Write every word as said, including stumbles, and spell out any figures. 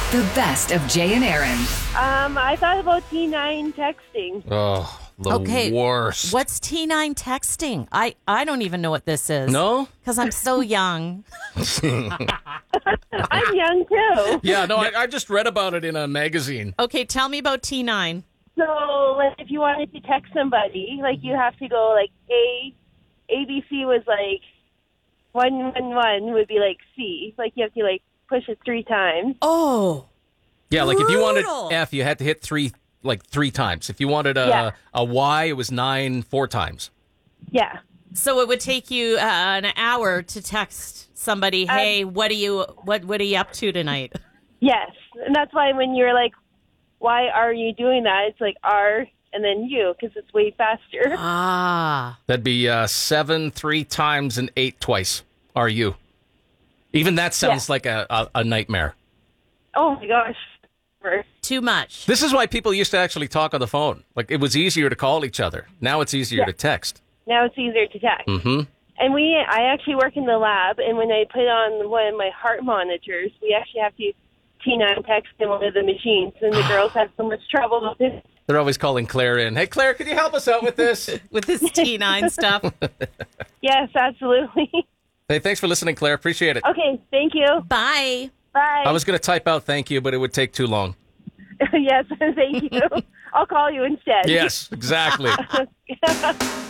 The best of Jay and Aaron. Um, I thought about T nine texting. Oh, the Okay, worst. What's T nine texting? I, I don't even know what this is. No? Because I'm so young. I'm young too. Yeah, no, I, I just read about it in a magazine. Okay, tell me about T nine. So, like, if you wanted to text somebody, like, you have to go, like, A, A B C was, like, one one one would be, like, C. Like, you have to, like, push it three times. Oh. Yeah, like if you wanted Brutal. F, you had to hit three, like three times. If you wanted a, Yeah. a Y, it was nine four times. Yeah. So it would take you uh, an hour to text somebody, hey, what are you what what are you up to tonight? Yes. And that's why when you're, like, why are you doing that? It's, like, R and then U, because it's way faster. Ah. That'd be uh, seven three times and eight twice. Are you? Even that sounds Yeah. like a, a, a nightmare. Oh, my gosh. Too much. This is why people used to actually talk on the phone. Like, it was easier to call each other. Now it's easier Yeah. to text. Now it's easier to text. Mm-hmm. And we, I actually work in the lab, and when I put on one of my heart monitors, we actually have to T nine text in one of the machines, and the girls have so much trouble with it. They're always calling Claire in. Hey, Claire, can you help us out with this? With this T nine stuff. Yes, absolutely. Hey, thanks for listening, Claire. Appreciate it. Okay, thank you. Bye. Bye. I was going to type out thank you, but it would take too long. Yes, thank you. I'll call you instead. Yes, exactly.